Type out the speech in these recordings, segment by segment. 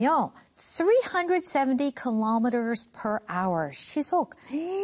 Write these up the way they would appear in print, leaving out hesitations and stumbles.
370 kilometers per hour. 시속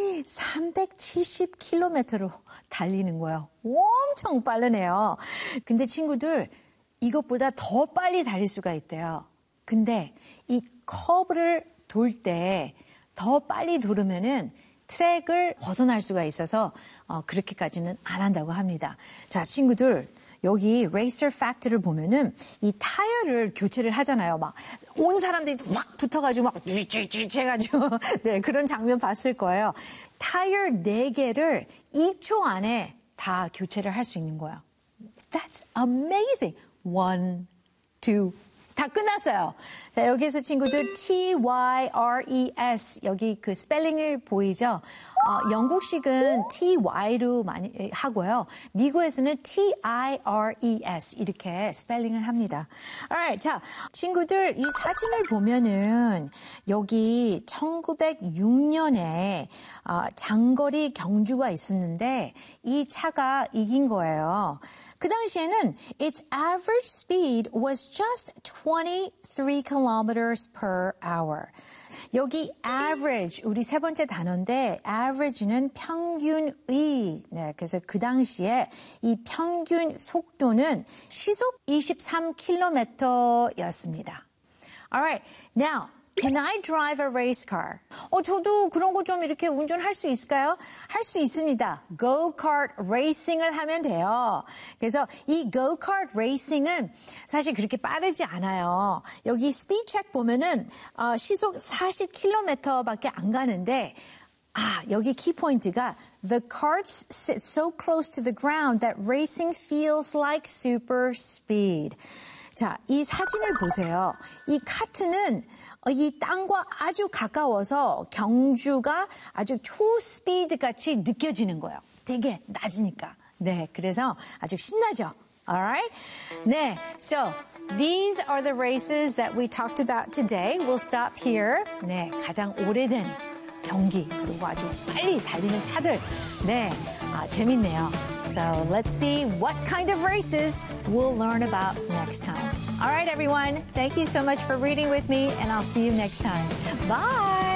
370km로 달리는 거예요. 엄청 빠르네요. 근데 친구들, 이것보다 더 빨리 달릴 수가 있대요. 근데 이 커브를 돌 때 더 빨리 돌으면은 트랙을 벗어날 수가 있어서 그렇게까지는 안 한다고 합니다. 자, 친구들, 여기 Racer Fact를 보면은 이 타이어를 교체를 하잖아요. 막 온 사람들이 확 붙어가지고 막 쥐쥐쥐 해가지고 네, 그런 장면 봤을 거예요. 타이어 4개를 2초 안에 다 교체를 할 수 있는 거예요. That's amazing. 1, 2, 다 끝났어요. 자, 여기에서 친구들 T-Y-R-E-S 여기 그 스펠링을 보이죠? 영국식은 T-Y로 많이 하고요. 미국에서는 T-I-R-E-S 이렇게 스펠링을 합니다. Alright, 자, 친구들 이 사진을 보면은 여기 1906년에 장거리 경주가 있었는데 이 차가 이긴 거예요. 그 당시에는 its average speed was just 23 kilometers per hour. 여기 average, 우리 세 번째 단어인데 average는 평균의, 네, 그래서 그 당시에 이 평균 속도는 시속 23km였습니다. Alright, now, can I drive a race car? 저도 그런 거 좀 이렇게 운전할 수 있을까요? 할 수 있습니다. Go-kart racing을 하면 돼요. 그래서 이 Go-kart racing은 사실 그렇게 빠르지 않아요. 여기 speed check 보면은 시속 40km밖에 안 가는데 여기 키포인트가 The carts sit so close to the ground that racing feels like super speed. 자, 이 사진을 보세요. 이 카트는 이 땅과 아주 가까워서 경주가 아주 초스피드 같이 느껴지는 거예요. 되게 낮으니까. 네, 그래서 아주 신나죠. Alright? 네, so these are the races that we talked about today. We'll stop here. 네, 가장 오래된 경기 그리고 아주 빨리 달리는 차들. 네, 재밌네요. So let's see what kind of races we'll learn about next time. All right, everyone. Thank you so much for reading with me, and I'll see you next time. Bye.